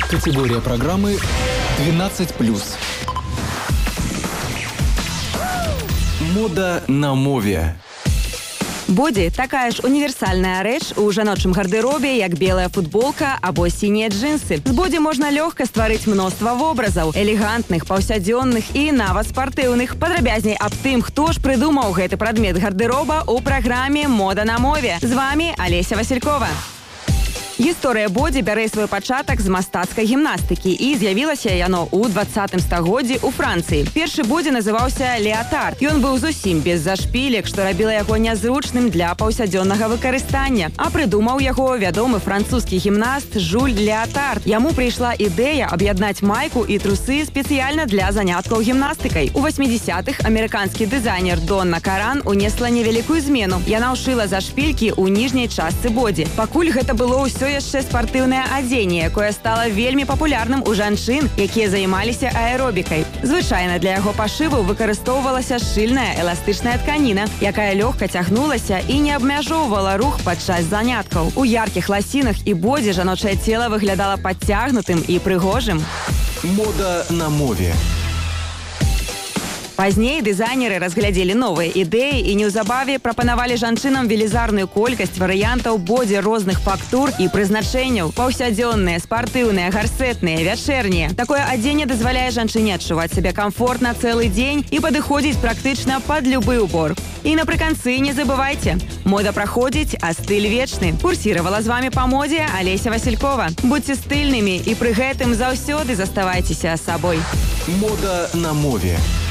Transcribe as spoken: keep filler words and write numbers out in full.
Категория программы двенадцать плюс. Мода на мове. Боді – такая ж універсальная рэч у жаночым гардэробе, як белая футболка або сінія джинсы. З боді можна лёгка стварыць мноства вобразаў – элегантных, паўсядзённых і нават спартыўных. Падрабязней аб тым, хто ж прыдумаў гэты прадмет гардэроба у праграме «Мода на мове». З вами Алеся Василькова. Гісторыя боді бярэ свой пачатак з мастацкай гімнастыкі і з'явілася яно ў двадцатым стагоддзі ў Францыі. Першы боді называўся «Леатард». Ён быў зусім без зашпілек, што рабіла яго нязручным для паўсядзённага выкарыстання. А прыдумаў яго вядомы французскі гімнаст Жюль Леатард. Яму прыйшла ідэя аб'яднаць майку і трусы спецыяльна для заняткаў гімнастыкай. У восьмідзесятых амерыканскі дызайнер Донна Каран унесла невялікую змену. Яна ўшыла зашпількі ў ніжняй частцы боді. Пакуль гэта было ўсё яшчэ спартыўнае адзенне, якое стала вельмі папулярным у жанчын, якія займаліся аэробікай. Звычайна для яго пашыву выкарыстоўвалася шчыльная эластычная тканіна, якая лёгка цягнулася і не абмяжоўвала рух падчас заняткаў. У яркіх ласінах і боді жаночае цела выглядала падцягнутым і прыгожым. Мода на мове. Пазней дызайнеры разглядзелі новыя ідэі і неўзабаве прапанавалі жанчынам велізарную колькасць варыянтаў боді розных фактур і прызначэнняў. Паўсядзённыя, спартыўныя, гарсетныя, вячэрнія. Такое адзенне дазваляе жанчыне адчуваць сябе камфортна цэлы дзень і падыходзіць практычна пад любы ўбор. І напрыканцы не забывайце, мода праходзіць, а стыль вечны. Курсіравала з вами па модзе Алеся Василькова. Будьце стыльнымі і пры гэтым заўсёды заставайцеся сабой. Мода на мове.